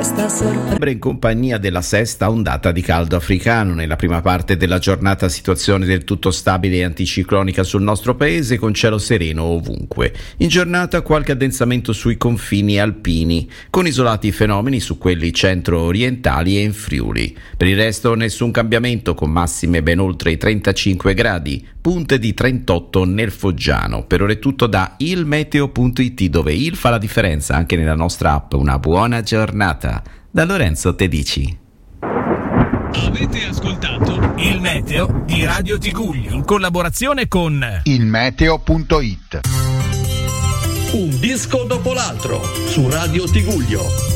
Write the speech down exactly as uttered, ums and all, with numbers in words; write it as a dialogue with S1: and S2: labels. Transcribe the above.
S1: questa sorpresa.
S2: In compagnia della sesta ondata di caldo africano. Nella prima parte della giornata situazione del tutto stabile e anticiclonica sul nostro paese, con cielo sereno ovunque. In giornata qualche addensamento sui confini alpini, con isolati fenomeni su quelli centro-orientali e in Friuli. Per il resto nessun cambiamento, con massime ben oltre i trentacinque gradi, punte di trentotto nel Foggiano. Per ora è tutto da il meteo punto it, dove il fa la differenza anche nella nostra app. Una buona giornata da Lorenzo Tedici.
S3: Avete ascoltato il meteo di Radio Tigullio in collaborazione con
S4: il meteo punto it.
S5: Un disco dopo l'altro su Radio Tigullio.